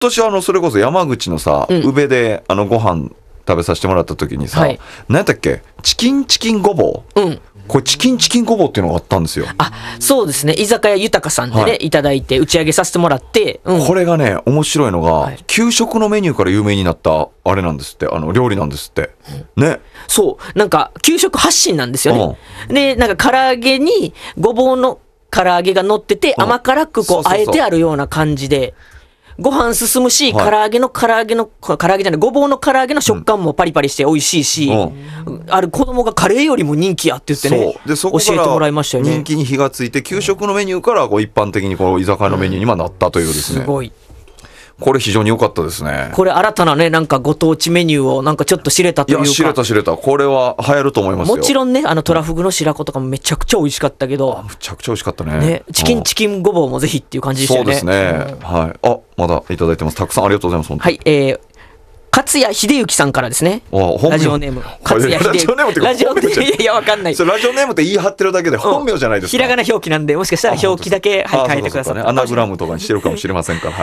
年それこそ山口のさ、宇部でご飯食べさせてもらった時にさ、何やったっけ、チキンごぼう、これチキンごぼうっていうのがあったんですよ。 そうですね、居酒屋豊さんでね、いただいて打ち上げさせてもらって、 これがね面白いのが、給食のメニューから有名になったあれなんですって、料理なんですってね。 そうなんか給食発信なんですよね。でなんか唐揚げにごぼうの唐揚げが乗ってて、甘辛くこうあえてあるような感じでご飯進むし、唐揚げじゃないごぼうの唐揚げの食感もパリパリして美味しいし、ある子供がカレーよりも人気やって言ってね、 でそこ教えてもらいましたよね。 人気に火がついて、給食のメニューからこう一般的にこう居酒屋のメニューにもなったというですね。 すごい、 これ非常に良かったですね。 これ新たなね、なんかご当地メニューをなんかちょっと知れたというか。 いや知れた、これは流行ると思いますよ。 もちろんね、トラフグの白子とかもめちゃくちゃ美味しかったけど、 めちゃくちゃ美味しかったね。 チキンごぼうもぜひっていう感じでしたよね。 そうですね、はい。まだいただいてます。たくさんありがとうございます。 はい、勝谷秀幸さんからですね。ラジオネーム勝谷秀幸。ラジオネーム、いやわかんない。 ラジオネームって言い張ってるだけで本名じゃないですか。 ひらがな表記なんで、もしかしたら表記だけ書いてくださった。 アナグラムとかにしてるかもしれませんから。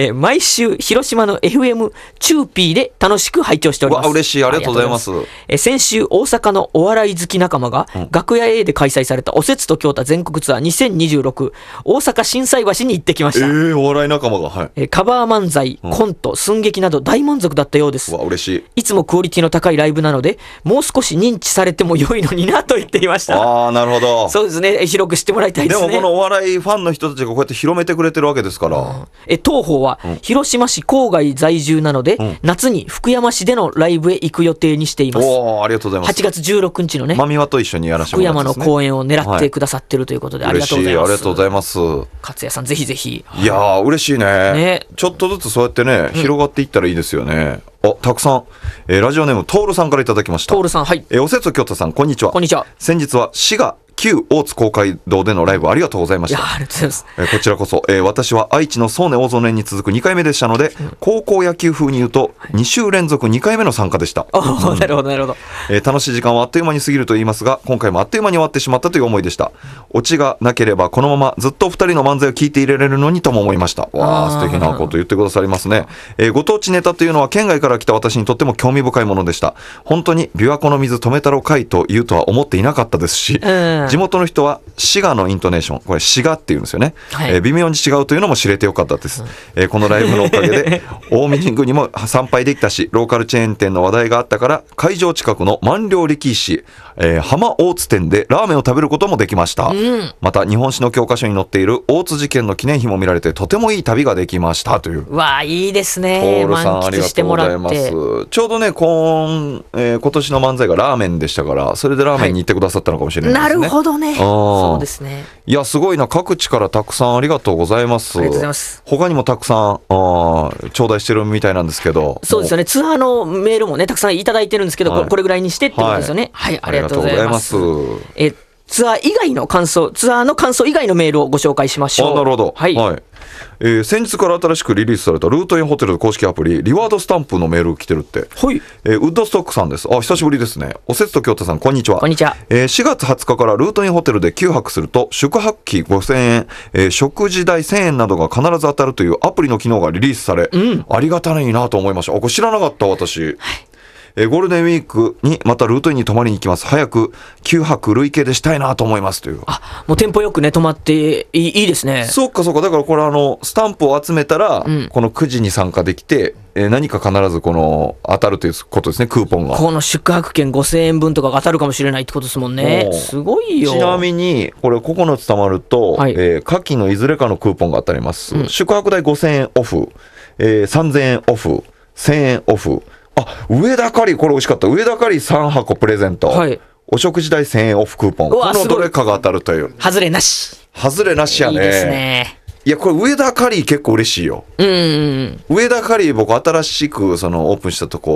毎週広島の FM チューピーで楽しく拝聴しております。 嬉しい、ありがとうございます。 先週大阪のお笑い好き仲間が楽屋 A で開催されたおせつと京太全国ツアー2026大阪心斎橋に行ってきました。 お笑い仲間が、 カバー漫才、コント、寸劇など大満足だったようです。 嬉しい。 いつもクオリティの高いライブなので、もう少し認知されても良いのになと言っていました。 なるほど。 そうですね、広く知ってもらいたいですね。 でもこのお笑いファンの人たちがこうやって広めてくれてるわけですから。 当方は広島市郊外在住なので、夏に福山市でのライブへ行く予定にしています。 ありがとうございます。 8月16日のね、 マミワと一緒にやらせてもらいます、ね、 福山の公演を狙ってくださってるということで、ありがとうございます。 嬉しい、ありがとうございます。 勝谷さんぜひぜひ。 いやー嬉しい ね。ちょっとずつそうやってね、広がっていったらいいですよね。たくさん、ラジオネームトールさんからいただきました。 トールさん、はい。 おせつ京都さん、こんにちは。 こんにちは。 先日は滋賀旧大津公会堂でのライブありがとうございました。 いや、ありがとうございます。 こちらこそ、私は愛知の宗根大曽根に続く2回目でしたので、高校野球風に言うと2週連続2回目の参加でした。 なるほどなるほど。 楽しい時間はあっという間に過ぎると言いますが、今回もあっという間に終わってしまったという思いでした。オチがなければこのままずっと2人の漫才を聞いていられるのにとも思いました。わあ、素敵なこと言ってくださりますね。ご当地ネタというのは県外から来た私にとっても興味深いものでした。本当に琵琶湖の水止めたろかいと言うとは思っていなかったですし、地元の人は滋賀のイントネーション、これ滋賀っていうんですよね、微妙に違うというのも知れてよかったです。このライブのおかげで近江神宮にも参拝できたし、ローカルチェーン店の話題があったから会場近くの満了力士、浜大津店でラーメンを食べることもできました、また日本史の教科書に載っている大津事件の記念碑も見られてとてもいい旅ができましたという。 わあ、いいですね。 トールさん、ありがとうございます。ちょうどね今年の漫才がラーメンでしたから、それでラーメンに行ってくださったのかもしれないですね。 なるほどね。そうですね。 いやすごいな、各地からたくさんありがとうございます。 ありがとうございます。 他にもたくさん頂戴してるみたいなんですけど。 そうですよね。ツアーのメールもねたくさんいただいてるんですけど、これぐらいにしてってことですよね。はい、ありがとうございます。ツアー以外の感想、ツアーの感想以外のメールをご紹介しましょう。 なるほど。 はい。 先日から新しくリリースされたルートインホテル公式アプリリワードスタンプのメール来てるって。 はい。 ウッドストックさんです。久しぶりですね。おせつと京都さん、こんにちは。 こんにちは。 4月20日からルートインホテルで9泊すると宿泊費5000円、食事代1000円などが必ず当たるというアプリの機能がリリースされ、ありがたいなと思いました。これ知らなかった私。ゴールデンウィークにまたルートインに泊まりに行きます。早く9泊累計でしたいなと思いますという。 もうテンポよくね泊まっていいですね。 そうかそうか。だからこれスタンプを集めたら、この9時に参加できて、何か必ずこの当たるということですね。クーポンがこの宿泊券5000円分とかが当たるかもしれないってことですもんね。すごいよ。 ちなみにこれ9つ貯まると、夏季のいずれかのクーポンが当たります、宿泊代5000円オフ、3000円オフ、1000円オフ、上田カリー、これ美味しかった。上田カリー3箱プレゼント、お食事代1000円オフクーポン、このどれかが当たるという。 外れなし。 外れなしやね。 いいですね。 いやこれ上田カリー結構嬉しいよ。上田カリー僕新しくオープンしたとこ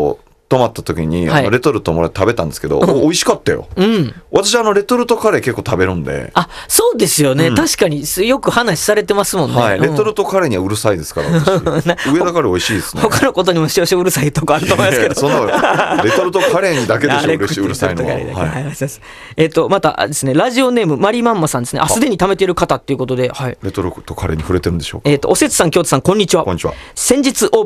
泊まった時にはいレトルトもらって食べたんですけど、美味しかったよ。 うん。 私レトルトカレー結構食べるんで、 あ、そうですよね。 うん確かによく話されてますもんね。 はい、レトルトトカレーにはうるさいですから私上田カレー美味しいですね。 他のことにも少々うるさいとこあると思いますけど。 そんなレトルトカレーにだけでしょうるさいのは。 はいはい、 またですね、ラジオネームマリマンマさんですね。すでに貯めている方っていうことで、はい。 レトルトカレーに触れてるんでしょうか。 おせつさん、京都さん、こんにちは。 こんにちは。 先日オー